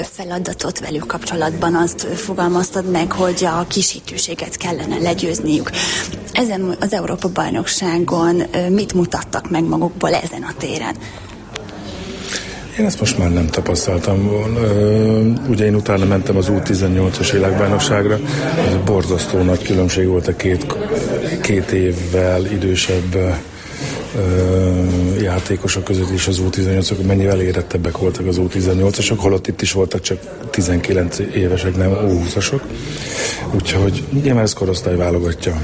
feladatot velük kapcsolatban azt fogalmaztad meg, hogy a kisítőséget kellene legyőzniük. Ezen az Európa-bajnokságon mit mutattak meg magukból ezen a téren? Én ezt most már nem tapasztaltam volna. Ugye én utána mentem az U18-as világbajnokságra, ez borzasztó nagy különbség volt a két évvel idősebb játékosok között, és az U18-ok mennyivel érettebbek voltak az U18-asok, holott itt is voltak csak 19 évesek, nem U20-asok. Úgyhogy nyilván ez korosztály válogatja.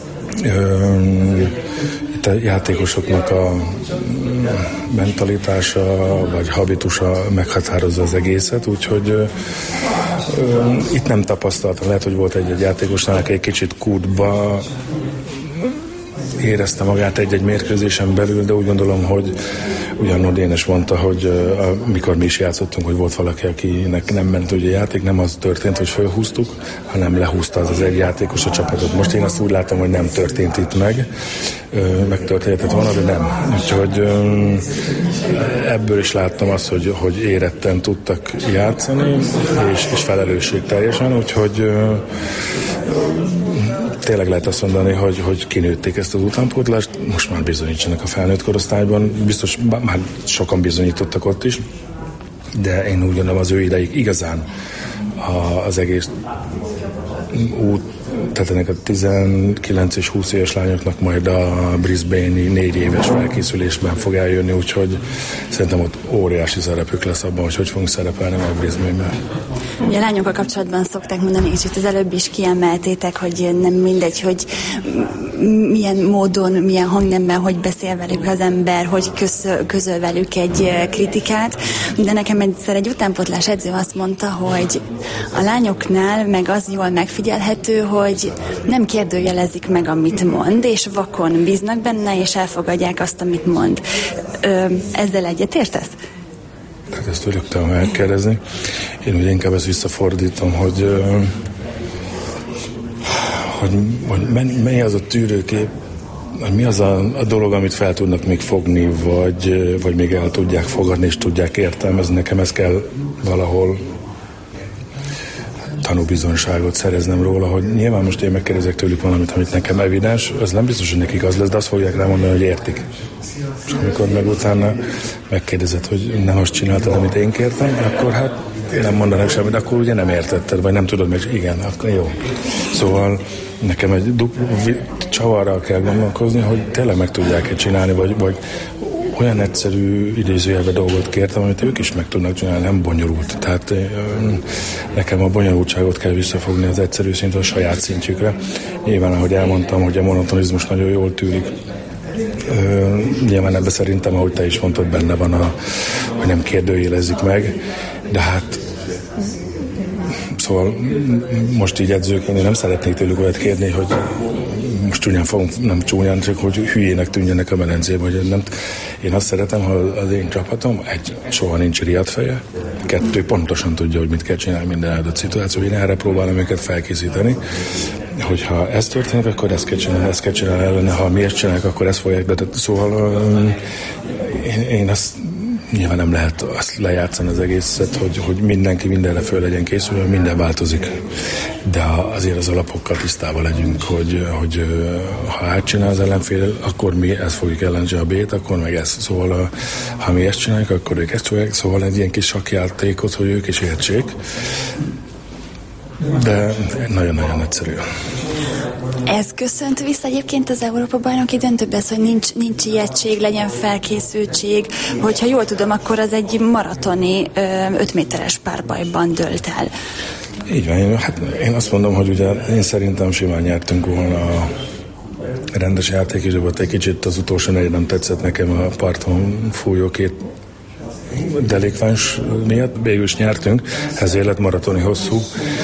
Itt a játékosoknak a mentalitása vagy habitusa meghatározza az egészet, úgyhogy itt nem tapasztaltam. Lehet, hogy volt egy játékosnál, aki egy kicsit kútba érezte magát egy-egy mérkőzésen belül, de úgy gondolom, hogy ugyanúgy Dénes mondta, hogy mikor mi is játszottunk, hogy volt valaki, akinek nem ment ugye játék, nem az történt, hogy fölhúztuk, hanem lehúzta az egy játékos a csapatot. Most én azt úgy látom, hogy nem történt itt megtörténhetett volna, de nem. Úgyhogy ebből is láttam azt, hogy éretten tudtak játszani, és felelősség teljesen, úgyhogy tényleg lehet azt mondani, hogy kinőtték ezt az utánpótlást, most már bizonyítsanak a felnőtt korosztályban, biztos már sokan bizonyítottak ott is, de én úgy gondolom az ő ideig igazán az egész tehát ennek a 19 és 20 éves lányoknak majd a Brisbane-i 4 éves felkészülésben fog eljönni, úgyhogy szerintem ott óriási szerepük lesz abban, hogy fogunk szerepelni a Brisbane-ben. Ugye a lányokkal kapcsolatban szokták mondani, és itt az előbb is kiemeltétek, hogy nem mindegy, hogy milyen módon, milyen hangnemben, hogy beszél velük az ember, hogy közöl velük egy kritikát, de nekem egyszer egy utánpótlás edző azt mondta, hogy a lányoknál meg az jól megfigyelhető, hogy nem kérdőjelezik meg, amit mond, és vakon bíznak benne, és elfogadják azt, amit mond. Ezzel egyetértesz? Tehát ezt tudjuk te megkérdezni. Én ugye inkább ezt visszafordítom, hogy mely az a tűrőkép, hogy mi az a dolog, amit fel tudnak még fogni, vagy még el tudják fogadni, és tudják értelmezni. Nekem ez kell valahol tanúbizonyságot szereznem róla, hogy nyilván most én megkérdezek tőlük valamit, amit nekem evidens, az nem biztos, hogy nekik az lesz, de azt fogják rámondani, hogy értik. És amikor meg utána megkérdezed, hogy nem azt csináltad, amit én kértem, akkor hát nem mondanak semmit, akkor ugye nem értetted, vagy nem tudod, meg igen, akkor jó. Szóval nekem egy csavarral kell gondolkozni, hogy tényleg meg tudják-e csinálni, vagy olyan egyszerű idézőjelben dolgot kértem, amit ők is meg tudnak csinálni, nem bonyolult. Tehát nekem a bonyolultságot kell visszafogni az egyszerű szintől a saját szintjükre. Nyilván, ahogy elmondtam, hogy a monotonizmus nagyon jól tűrik. Nyilván ebben szerintem, ahogy te is mondtad, benne van, hogy nem kérdőjelezik meg, de hát szóval most így edzőként én nem szeretnék tőlük olyat kérni, hogy most csúnyán fogunk, nem csúnyán, csak hogy hülyének tűnjenek a medencébe. Hogy nem. Én azt szeretem, ha az én csapatom soha nincs riadt feje, 2 pontosan tudja, hogy mit kell csinálni minden adott szituáció. Én erre próbálom őket felkészíteni, hogyha ez történik, akkor ezt kell csinálni ellene, ha mi ezt csináljuk, akkor ezt fogják, de szóval én azt nyilván nem lehet azt lejátszani az egészet, hogy mindenki mindenre föl legyen készülve, minden változik. De azért az alapokkal tisztában legyünk, hogy ha átcsinál az ellenfél, akkor mi ezt fogjuk ellensni a B-t, akkor meg ezt. Szóval ha mi ezt csináljuk, akkor ők ezt csinálják. Szóval egy ilyen kis sakkjátékot, hogy ők is értsék. De nagyon-nagyon egyszerű. Ez köszönt vissza egyébként az Európa-bajnoki döntőbe, hogy nincs ijegység, legyen felkészültség. Hogyha jól tudom, akkor az egy maratoni 5 méteres párbajban dőlt el. Így van, hát én azt mondom, hogy ugye én szerintem simán nyertünk volna a rendes játék, és volt egy kicsit az utolsó negyed nem tetszett nekem a parton fújó 2 delikváns miatt, végül is nyertünk, ezért lett maratoni hosszú.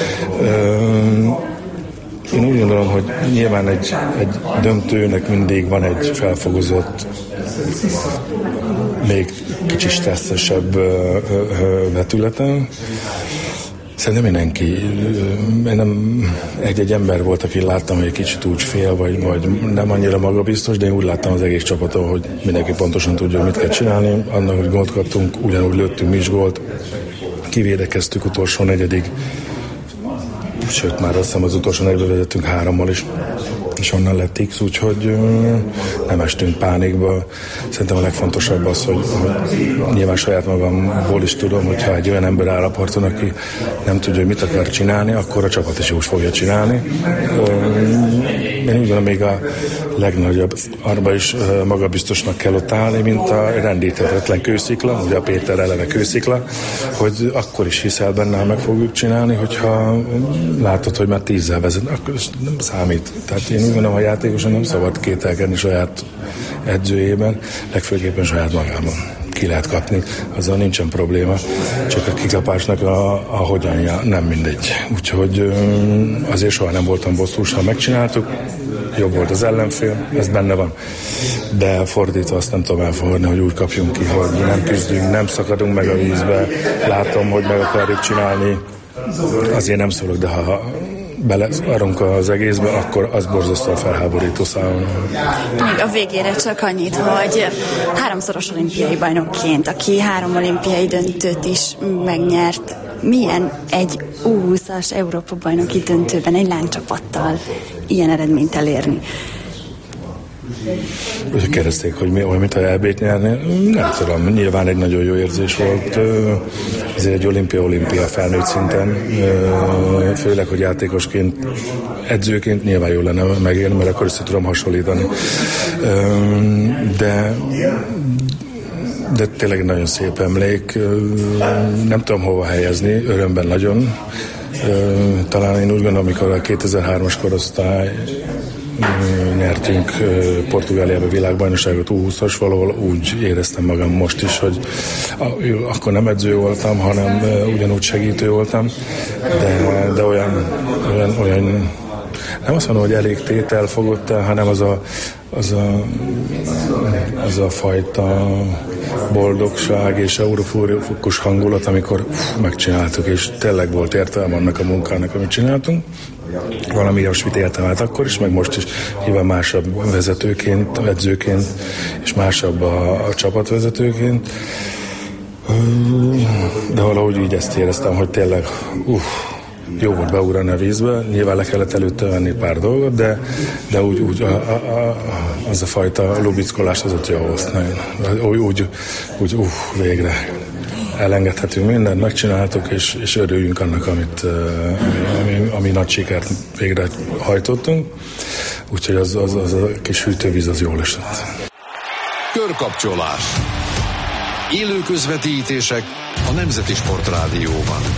Én úgy gondolom, hogy nyilván egy döntőnek mindig van egy felfogozott, még kicsit stresszesebb vetülete. Szerintem mindenki, nem egy ember volt, aki láttam, hogy egy kicsit úgy fél, vagy nem annyira magabiztos, de én úgy láttam az egész csapaton, hogy mindenki pontosan tudja, mit kell csinálni. Annak, hogy gólt kaptunk, ugyanúgy lőttünk mi is gólt, kivédekeztük utolsó negyedik, sőt már azt hiszem az utolsó negyedbe vezettünk 3-mal is, és onnan lett X, úgyhogy nem estünk pánikba. Szerintem a legfontosabb az, hogy nyilván saját magamból is tudom, hogyha egy olyan ember áll a parton, aki nem tudja, hogy mit akar csinálni, akkor a csapat is úgy fogja csinálni. Én úgy gondolom, még a legnagyobb arba is magabiztosnak kell ott állni, mint a rendíthetetlen kőszikla, ugye a Péter eleve kőszikla, hogy akkor is hiszel benne, meg fogjuk csinálni, hogyha látod, hogy már 10-zel vezet, akkor nem számít. Tehát én úgy gondolom, a játékosan nem szabad kételkedni saját edzőjében, legfőképpen saját magában. Ki lehet kapni, azzal nincsen probléma, csak a kikapásnak a hogyanja nem mindegy. Úgyhogy azért soha nem voltam bosszús, ha megcsináltuk, jobb volt az ellenfél, ez benne van. De fordítva azt nem tudom elfogadni, hogy úgy kapjunk ki, hogy nem küzdünk, nem szakadunk meg a vízbe, látom, hogy meg akarjuk csinálni, azért nem szólok, de ha beleszarunk az egészbe, akkor az borzasztóan felháborító számomra. Még a végére csak annyit, hogy 3-szoros olimpiai bajnokként, aki 3 olimpiai döntőt is megnyert, milyen egy U20-as Európa-bajnoki döntőben egy lánycsapattal ilyen eredményt elérni? Úgy kérdezték, hogy mit a EB-t nyerni. Nem tudom, nyilván egy nagyon jó érzés volt. Ezért egy olimpia felnőtt szinten, főleg, hogy játékosként, edzőként nyilván jó lenne megélni, mert akkor össze tudom hasonlítani. De tényleg nagyon szép emlék. Nem tudom hova helyezni, örömben nagyon. Talán én úgy gondolom, amikor a 2003-as korosztály nyertünk Portugáliában világbajnokságot U20-as, valahol úgy éreztem magam most is, hogy akkor nem edző voltam, hanem ugyanúgy segítő voltam, de olyan nem azt mondom, hogy elég tétel fogott el, hanem az a fajta boldogság és eufórikus hangulat, amikor megcsináltuk, és tényleg volt értelme annak a munkának, amit csináltunk. Valami olyasmit éltem át akkor is, meg most is, nyilván másabb vezetőként, edzőként, és másabb a csapatvezetőként. De valahogy így ezt éreztem, hogy tényleg jó volt beugrani a vízbe, nyilván le kellett előtte venni pár dolgot, de úgy az a fajta lubickolás az ott jó volt. Úgy végre elengedhetünk mindent, megcsináltuk, és örüljünk annak, ami nagy sikert végre hajtottunk. Úgyhogy az a kis hűtővíz az jól esett. Körkapcsolás. Élő közvetítések a Nemzeti Sportrádióban.